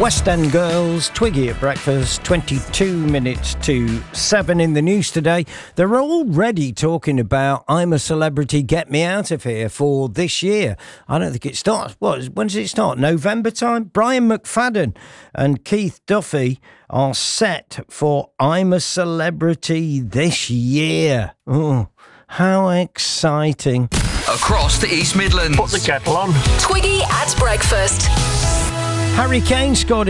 West End Girls, Twiggy at breakfast, 22 minutes to 7 in the news today. They're already talking about I'm a Celebrity, Get Me Out of Here for this year. I don't think it starts. When does it start? November time? Brian McFadden and Keith Duffy are set for I'm a Celebrity this year. Oh, how exciting. Across the East Midlands. Put the kettle on. Twiggy at breakfast. Harry Kane scored